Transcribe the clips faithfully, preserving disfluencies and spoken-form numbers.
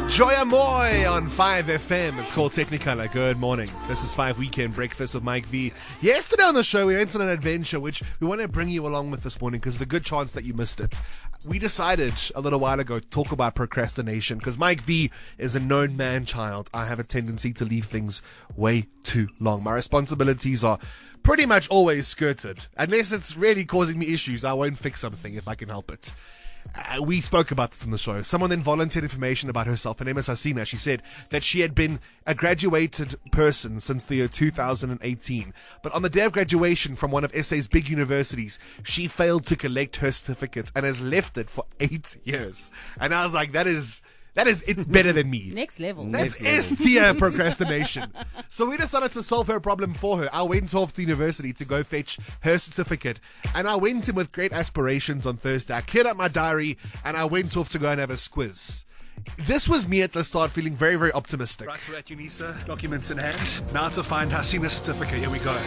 Joya Moy on five F M. It's called Technicolor. Good morning. This is five Weekend Breakfast with Mike V. Yesterday on the show, we went on an adventure, which we want to bring you along with this morning because there's a good chance that you missed it. We decided a little while ago to talk about procrastination because Mike V is a known man-child. I have a tendency to leave things way too long. My responsibilities are pretty much always skirted. Unless it's really causing me issues, I won't fix something if I can help it. Uh, we spoke about this in the show. Someone then volunteered information about herself. Her name is Hasina. She said that she had been a graduated person since the year two thousand eighteen. But on the day of graduation from one of S A's big universities, she failed to collect her certificate and has left it for eight years. And I was like, that is... That is it better than me. Next level. That's S-tier procrastination. So we decided to solve her problem for her. I went off to university to go fetch her certificate. And I went in with great aspirations on Thursday. I cleared up my diary and I went off to go and have a squiz. This was me at the start feeling very, very optimistic. Right, we're at UNISA, documents in hand. Now to find Hasina's certificate. Here we go.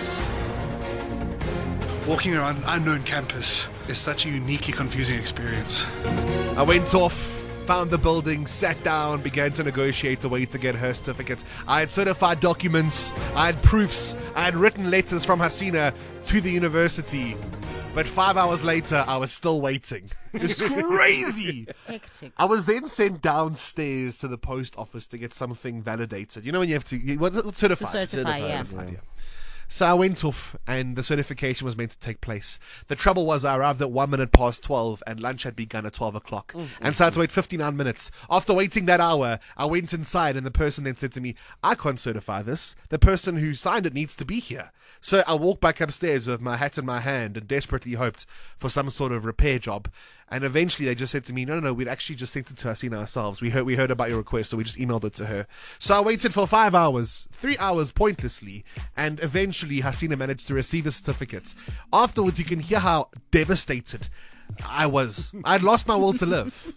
Walking around unknown campus is such a uniquely confusing experience. I went off, found the building, sat down, began to negotiate a way to get her certificate. I had certified documents, I had proofs, I had written letters from Hasina to the university. But five hours later, I was still waiting. It's crazy. Hectic. I was then sent downstairs to the post office to get something validated. You know when you have to, you, what, what, certified? To certify, yeah. Certified, yeah. So I went off and the certification was meant to take place. The trouble was I arrived at one minute past twelve and lunch had begun at twelve o'clock. Mm-hmm. And so I had to wait fifty-nine minutes. After waiting that hour, I went inside and the person then said to me, I can't certify this. The person who signed it needs to be here. So I walked back upstairs with my hat in my hand and desperately hoped for some sort of repair job. And eventually they just said to me, no, no, no, we'd actually just sent it to Hasina ourselves. We heard, we heard about your request, so we just emailed it to her. So I waited for five hours, three hours pointlessly, and eventually Hasina managed to receive a certificate. Afterwards, you can hear how devastated I was. I'd lost my will to live.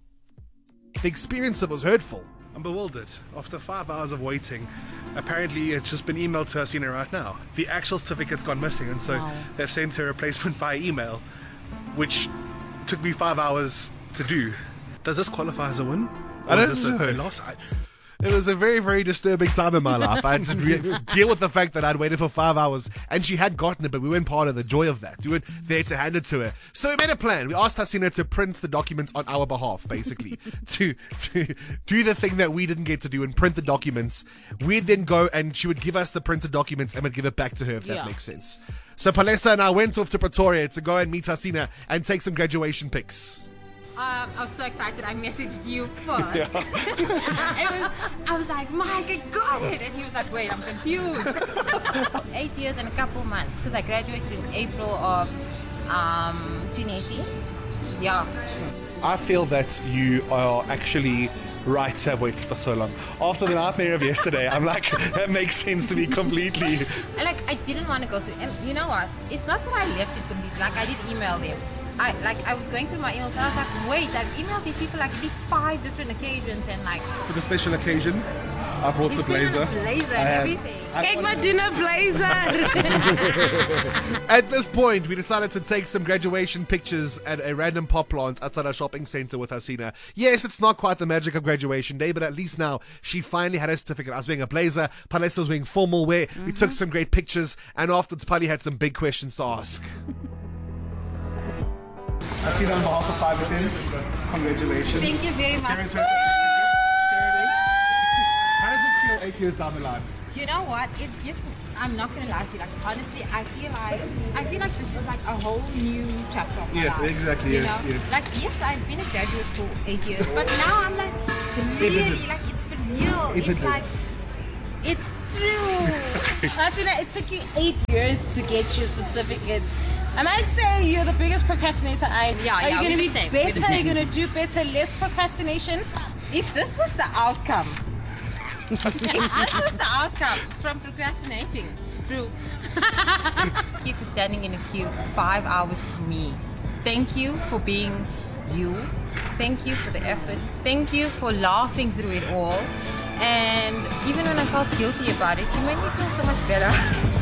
The experience was hurtful. I'm bewildered. After five hours of waiting, apparently it's just been emailed to Hasina right now. The actual certificate's gone missing, and so Wow. they've sent her a replacement via email, which took me five hours to do. Does this qualify as a win? I Or don't is this a, know. a loss? I, It was a very, very disturbing time in my life. I had to re- deal with the fact that I'd waited for five hours and she had gotten it, but we weren't part of the joy of that. We weren't there to hand it to her. So we made a plan. We asked Hasina to print the documents on our behalf, basically, to to do the thing that we didn't get to do and print the documents. We'd then go and she would give us the printed documents and we'd give it back to her, if that Yeah. makes sense. So Palesa and I went off to Pretoria to go and meet Hasina and take some graduation pics. Um, I was so excited. I messaged you first. It was, I was like, Mike, I got it. And he was like, wait, I'm confused. Eight years and a couple months because I graduated in April of um, twenty eighteen. Yeah. I feel that you are actually right to have waited for so long. After the nightmare of yesterday, I'm like, that makes sense to me completely. And like I didn't want to go through. And you know what? It's not that I left it completely. Like I did email them. I like I was going through my emails and I was like, wait, I've emailed these people like these five different occasions and like For the special occasion, I brought a blazer. blazer I and have- everything. Cake for dinner, blazer. At this point, we decided to take some graduation pictures at a random pop plant outside our shopping center with Hasina. Yes, it's not quite the magic of graduation day, but at least now she finally had her certificate. I was wearing a blazer, Palesa was wearing formal wear. We took some great pictures, and afterwards, Pali had some big questions to ask. Hasina, on behalf of five F M, congratulations. Thank you very much. Here is her certificate. Here it is. How does it feel eight years down the line? You know what? It's just, I'm not going to lie to you. Like, honestly, I feel like, I feel like this is like a whole new chapter of my Yeah, life. exactly, You yes, know? yes. Like, yes, I've been a graduate for eight years, but now I'm like, really, Evidence. like, it's for real. It's like, Evidence. it's true. Hasina, it took you eight years to get your certificate. I might say you're the biggest procrastinator I know. Yeah, Are yeah, you going to we're be the same, we're the better? Are you same. going to do better? Less procrastination? If this was the outcome, if this was the outcome from procrastinating, through Thank you for standing in a queue five hours for me. Thank you for being you. Thank you for the effort. Thank you for laughing through it all. And even when I felt guilty about it, you made me feel so much better.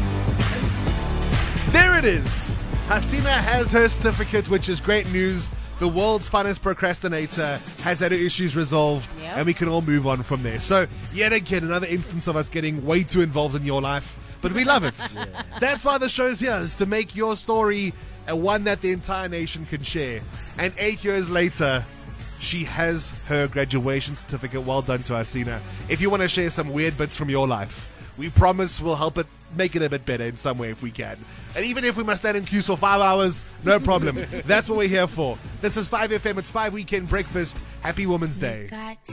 There it is. Hasina has her certificate, which is great news the world's funnest procrastinator has had her issues resolved, Yep. and we can all move on from there. So, yet again, another instance of us getting way too involved in your life, but we love it. That's why the show's here, is to make your story a one that the entire nation can share. And eight years later, she has her graduation certificate. Well done to Asina. If you want to share some weird bits from your life, we promise we'll help it make it a bit better in some way if we can. And even if we must stand in queues for five hours, no problem. That's what we're here for. This is five F M. It's five Weekend Breakfast. Happy Women's Day. Got